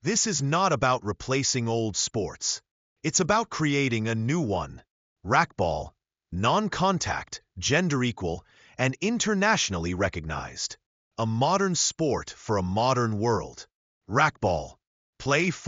This is not about replacing old sports. It's about creating a new one. Racquetball, non-contact, gender-equal, and internationally recognized. A modern sport for a modern world. Racquetball. Play